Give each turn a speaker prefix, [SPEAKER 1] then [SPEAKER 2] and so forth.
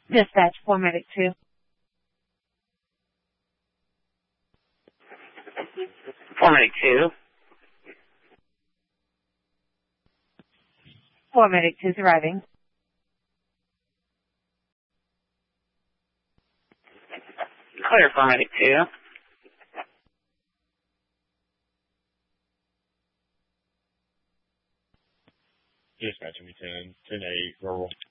[SPEAKER 1] Dispatch 4 Medic 2.
[SPEAKER 2] 4 Medic 2.
[SPEAKER 1] 4 Medic 2 is arriving.
[SPEAKER 2] Clear 4 Medic 2.
[SPEAKER 3] Dispatch, 10-8, verbal.